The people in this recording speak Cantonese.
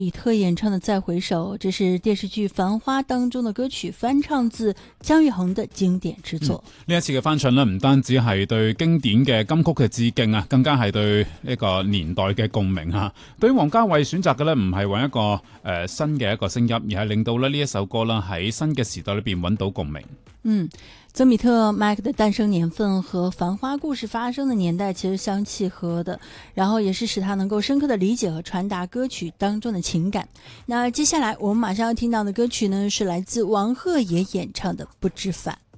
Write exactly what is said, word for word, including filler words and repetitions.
李特演唱的《再回首》，这是電視劇《繁花》當中的歌曲，翻唱自姜育恒的經典之作。 呢、嗯、一次嘅翻唱呢，唔單止係對經典嘅金曲嘅致敬啊，更加係對一個年代嘅共鳴啊。對於王家衛選擇嘅呢，唔係揾一個誒、呃、新嘅一個聲音，而係令到咧呢一首歌啦喺新嘅時代裏邊揾到共鳴。 嗯，曾比特麥克的誕生年份和《繁花》故事發生的年代其實相契合的，然後也是使他能夠深刻的理解和傳達歌曲當中的情感。那接下來我們馬上要聽到的歌曲呢，是來自王鶴野演唱的《不知返》。